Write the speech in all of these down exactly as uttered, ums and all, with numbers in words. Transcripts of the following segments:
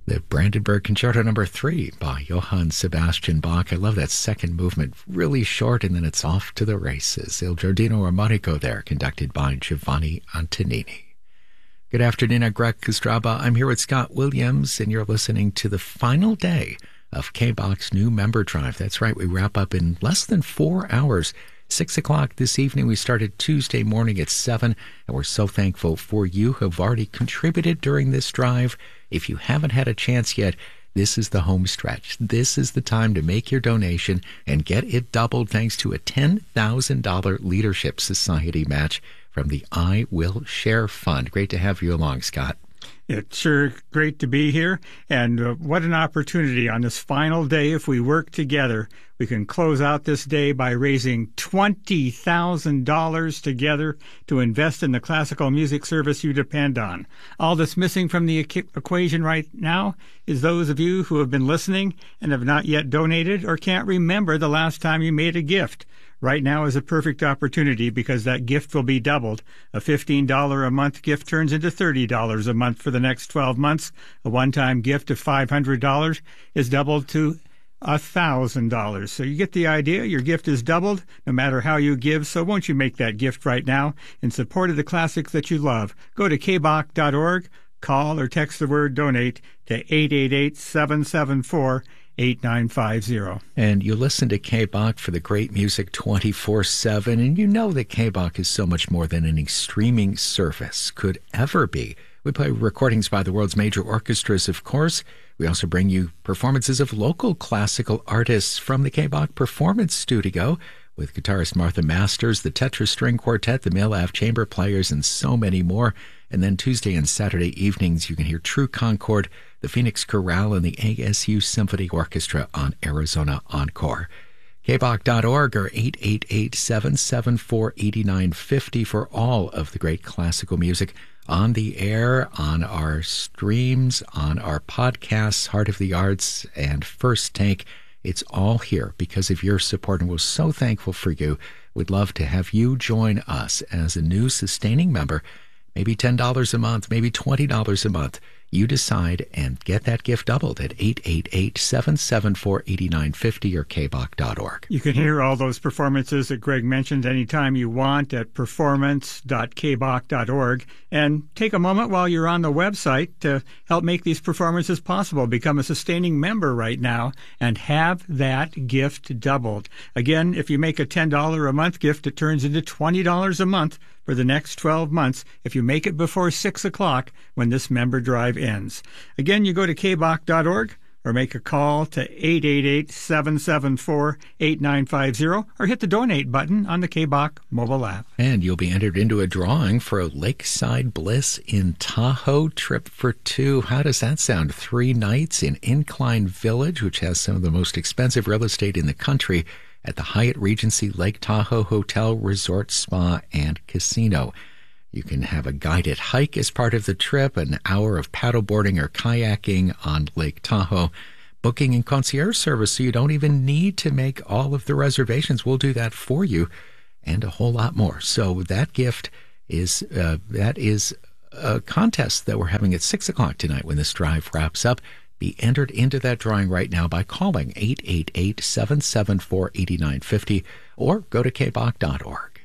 The Brandenburg Concerto Number Three by Johann Sebastian Bach. I love that second movement, really short, and then it's off to the races. Il Giardino Armonico there, conducted by Giovanni Antonini. Good afternoon, I'm Greg Kostraba. I'm here with Scott Williams, and you're listening to the final day of K-Bach's new member drive. That's right, we wrap up in less than four hours. Six o'clock this evening. We started Tuesday morning at seven, and we're so thankful for you who have already contributed during this drive. If you haven't had a chance yet, this is the home stretch. This is the time to make your donation and get it doubled thanks to a ten thousand dollars Leadership Society match from the I Will Share Fund. Great to have you along, Scott. It's sure great to be here, and uh, what an opportunity on this final day. If we work together, we can close out this day by raising twenty thousand dollars together to invest in the classical music service you depend on. All that's missing from the equ- equation right now is those of you who have been listening and have not yet donated or can't remember the last time you made a gift. Right now is a perfect opportunity because that gift will be doubled. A fifteen dollars a month gift turns into thirty dollars a month for the next twelve months. A one-time gift of five hundred dollars is doubled to one thousand dollars. So you get the idea. Your gift is doubled no matter how you give. So won't you make that gift right now in support of the classics that you love? Go to k bach dot org, call or text the word donate to eight eight eight, seven seven four, eight nine five zero. And you listen to K-Bach for the great music twenty-four seven, and you know that K-Bach is so much more than any streaming service could ever be. We play recordings by the world's major orchestras, of course. We also bring you performances of local classical artists from the K-Bach Performance Studio with guitarist Martha Masters, the Tetra String Quartet, the Melav Chamber Players, and so many more. And then Tuesday and Saturday evenings, you can hear True Concord, the Phoenix Chorale, and the A S U Symphony Orchestra on Arizona Encore. k bach dot org or eight eight eight, seven seven four, eight nine five zero for all of the great classical music on the air, on our streams, on our podcasts, Heart of the Arts, and First Take. It's all here because of your support, and we're so thankful for you. We'd love to have you join us as a new sustaining member, maybe ten dollars a month, maybe twenty dollars a month. You decide and get that gift doubled at eight eight eight, seven seven four, eight nine five zero or k bach dot org. You can hear all those performances that Greg mentioned anytime you want at performance dot k bach dot org. And take a moment while you're on the website to help make these performances possible. Become a sustaining member right now and have that gift doubled. Again, if you make a ten dollars a month gift, it turns into twenty dollars a month for the next twelve months if you make it before six o'clock when this member drive ends. Again, you go to k bach dot org or make a call to eight eight eight, seven seven four, eight nine five zero or hit the donate button on the K-Bach mobile app. And you'll be entered into a drawing for a Lakeside Bliss in Tahoe trip for two. How does that sound? Three nights in Incline Village, which has some of the most expensive real estate in the country, at the Hyatt Regency Lake Tahoe Hotel, Resort, Spa, and Casino. You can have a guided hike as part of the trip, an hour of paddleboarding or kayaking on Lake Tahoe, booking and concierge service, so you don't even need to make all of the reservations. We'll do that for you, and a whole lot more. So that gift is uh, that is a contest that we're having at six o'clock tonight when this drive wraps up. Be entered into that drawing right now by calling eight eight eight, seven seven four, eight nine five zero or go to k bach dot org.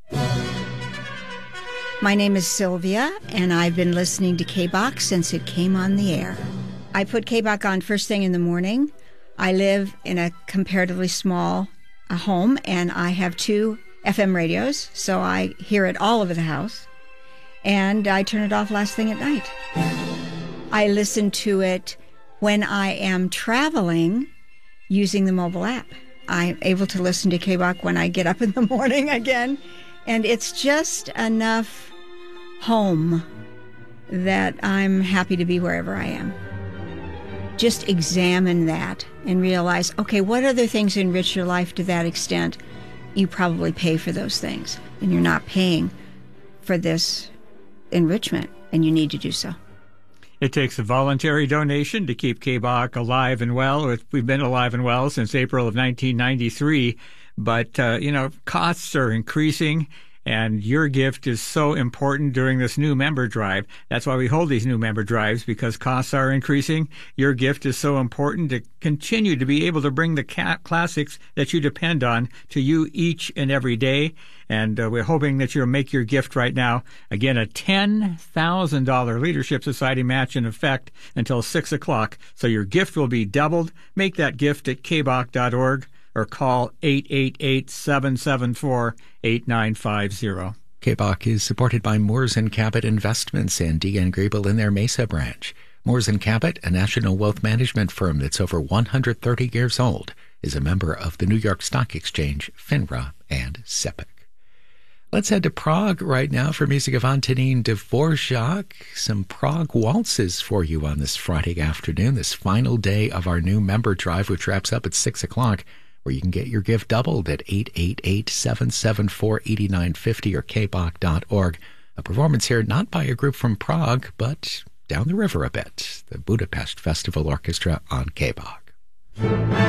My name is Sylvia, and I've been listening to K-Bach since it came on the air. I put K-Bach on first thing in the morning. I live in a comparatively small uh, home, and I have two F M radios, so I hear it all over the house, and I turn it off last thing at night. I listen to it when I am traveling using the mobile app. I'm able to listen to K-Bach when I get up in the morning again, and it's just enough home that I'm happy to be wherever I am. Just examine that and realize, okay, what other things enrich your life to that extent? You probably pay for those things, and you're not paying for this enrichment, and you need to do so. It takes a voluntary donation to keep K-Bach alive and well. We've been alive and well since April of nineteen ninety-three, but, uh, you know, costs are increasing, And your gift is so important during this new member drive. That's why we hold these new member drives, because costs are increasing. Your gift is so important to continue to be able to bring the ca- classics that you depend on to you each and every day. And uh, we're hoping that you'll make your gift right now. Again, a ten thousand dollars Leadership Society match in effect until six o'clock. So your gift will be doubled. Make that gift at k b o c dot org. Or call eight eight eight, seven seven four, eight nine five zero. K B O C is supported by Moores and Cabot Investments and D N Griebel in their Mesa branch. Moores and Cabot, a national wealth management firm that's over one hundred thirty years old, is a member of the New York Stock Exchange, FINRA, and SEPIC. Let's head to Prague right now for music of Antonín Dvorak. Some Prague waltzes for you on this Friday afternoon, this final day of our new member drive, which wraps up at six o'clock. Where you can get your gift doubled at eight eight eight, seven seven four, eight nine five zero or k b o c dot org. A performance here not by a group from Prague, but down the river a bit, the Budapest Festival Orchestra on K B O C.